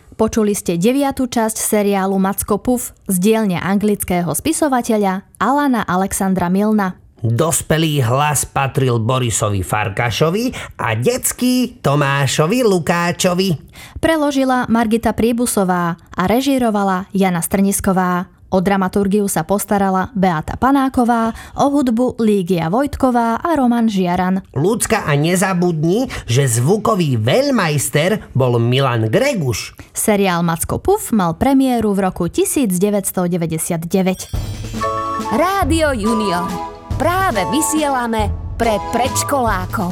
Počuli ste 9. časť seriálu Macko Puff z dielne anglického spisovateľa Alana Alexandra Milna. Dospelý hlas patril Borisovi Farkašovi a detský Tomášovi Lukáčovi. Preložila Margita Príbusová a režírovala Jana Strnisková. O dramaturgiu sa postarala Beata Panáková, o hudbu Lígia Vojtková a Roman Žiaran. Ľudská, a nezabudni, že zvukový veľmajster bol Milan Greguš. Seriál Macko Puff mal premiéru v roku 1999. Rádio Junior. Práve vysielame pre predškolákov.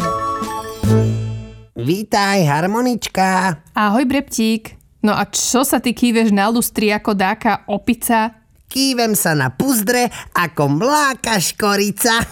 Vítaj, harmonička. Ahoj, Breptík. No a čo sa ty kýveš na lustri ako dáka opica? Kývem sa na puzdre ako mláka škorica.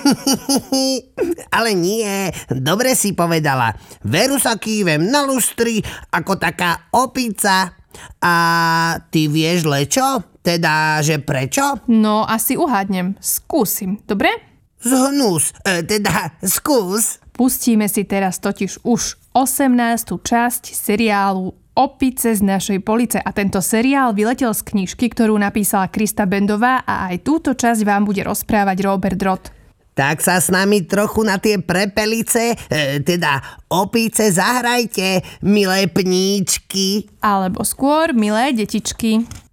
Ale nie, dobre si povedala. Veru sa kývem na lustri ako taká opica. A ty vieš lečo? Teda, že prečo? No, asi uhádnem. Skúsim, dobre? Zhnus, teda skús. Pustíme si teraz totiž už 18. časť seriálu Opice z našej police. A tento seriál vyletel z knižky, ktorú napísala Krista Bendová, a aj túto časť vám bude rozprávať Robert Drott. Tak sa s nami trochu na tie prepelice, teda opice zahrajte, milé pníčky. Alebo skôr, milé detičky.